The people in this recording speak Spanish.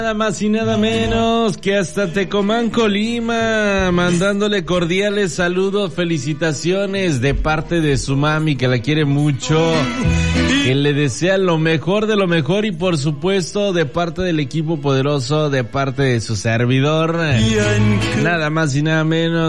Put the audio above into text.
Nada más y nada menos que hasta Tecomán, Colima, mandándole cordiales saludos, felicitaciones de parte de su mami, que la quiere mucho, que le desea lo mejor de lo mejor, y por supuesto de parte del equipo poderoso, de parte de su servidor, nada más y nada menos